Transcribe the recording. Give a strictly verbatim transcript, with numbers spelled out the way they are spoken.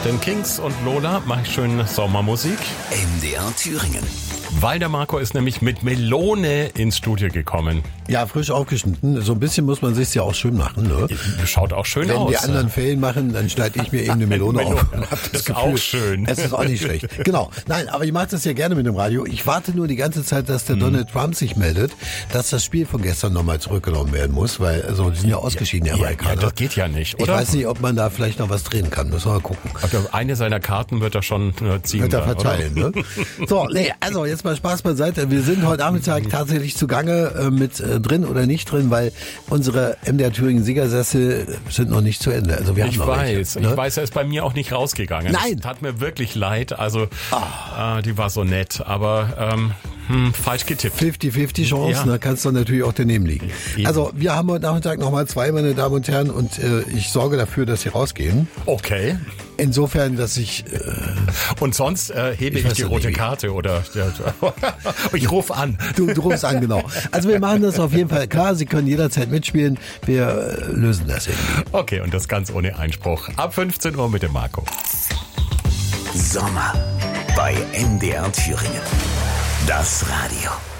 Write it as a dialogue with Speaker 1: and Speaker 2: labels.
Speaker 1: den Kings und Lola mache ich schön Sommermusik.
Speaker 2: M D R Thüringen.
Speaker 1: Weil der Marco ist nämlich mit Melone ins Studio gekommen.
Speaker 3: Ja, frisch aufgeschnitten. So ein bisschen muss man sich's ja auch schön machen, ne?
Speaker 1: Schaut auch schön
Speaker 3: Wenn
Speaker 1: aus.
Speaker 3: Wenn die anderen Ferien machen, dann schneide ich mir eben eine Melone,
Speaker 1: Melone
Speaker 3: auf und hab das,
Speaker 1: das
Speaker 3: Gefühl,
Speaker 1: ist auch schön.
Speaker 3: Es ist auch nicht schlecht. Genau. Nein, aber ich mache das ja gerne mit dem Radio. Ich warte nur die ganze Zeit, dass der hm. Donald Trump sich meldet, dass das Spiel von gestern nochmal zurückgenommen werden muss, weil also die sind ja ausgeschieden, die
Speaker 1: ja,
Speaker 3: Amerikaner.
Speaker 1: Ja, das geht ja nicht, oder?
Speaker 3: Ich weiß nicht, ob man da vielleicht noch was drehen kann. Müssen wir mal gucken.
Speaker 1: Also eine seiner Karten wird er schon äh, ziehen.
Speaker 3: Wird er verteilen,
Speaker 1: oder?
Speaker 3: Ne? So, nee, also jetzt mal Spaß beiseite. Wir sind heute Nachmittag tatsächlich zugange äh, mit äh, drin oder nicht drin, weil unsere M D R Thüringen Siegersessel sind noch nicht zu Ende. Also wir haben
Speaker 1: ich
Speaker 3: noch
Speaker 1: weiß,
Speaker 3: welche, ne?
Speaker 1: ich weiß, er ist bei mir auch nicht rausgegangen.
Speaker 3: Nein.
Speaker 1: Das tat mir wirklich leid. Also
Speaker 3: Ah.
Speaker 1: äh, die war so nett, aber ähm, hm, falsch getippt.
Speaker 3: fünfzig fünfzig Chance,
Speaker 1: Ja.
Speaker 3: da kannst du natürlich auch daneben liegen.
Speaker 1: Eben.
Speaker 3: Also wir haben heute Nachmittag nochmal zwei, meine Damen und Herren, und äh, ich sorge dafür, dass sie rausgehen.
Speaker 1: Okay.
Speaker 3: Insofern, dass ich... Äh,
Speaker 1: Und sonst äh, hebe
Speaker 3: Ich
Speaker 1: ich,
Speaker 3: weiß
Speaker 1: die
Speaker 3: ja
Speaker 1: rote
Speaker 3: nicht, wie.
Speaker 1: Karte oder ich rufe an.
Speaker 3: Du, du rufst an, genau. Also wir machen das auf jeden Fall klar. Sie können jederzeit mitspielen. Wir äh, lösen das irgendwie.
Speaker 1: Okay, und das ganz ohne Einspruch. Ab fünfzehn Uhr mit dem Marco.
Speaker 2: Sommer bei M D R Thüringen. Das Radio.